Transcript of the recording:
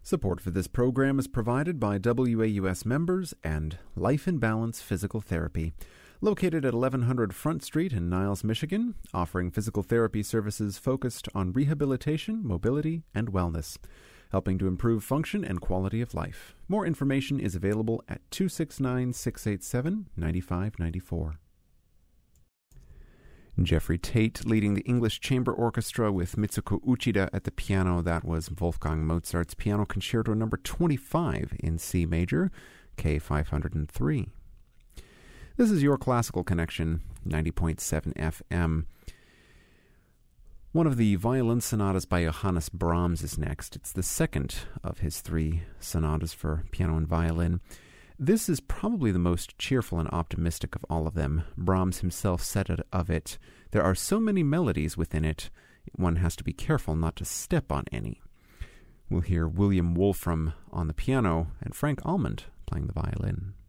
Support for this program is provided by WAUS members and Life in Balance Physical Therapy, located at 1100 Front Street in Niles, Michigan, offering physical therapy services focused on rehabilitation, mobility, and wellness, helping to improve function and quality of life. More information is available at 269-687-9594. Jeffrey Tate leading the English Chamber Orchestra with Mitsuko Uchida at the piano. That was Wolfgang Mozart's Piano Concerto No. 25 in C major, K503. This is your Classical Connection, 90.7 FM. One of the violin sonatas by Johannes Brahms is next. It's the second of his three sonatas for piano and violin. This is probably the most cheerful and optimistic of all of them. Brahms himself said of it, "There are so many melodies within it, one has to be careful not to step on any." We'll hear William Wolfram on the piano and Frank Almond playing the violin.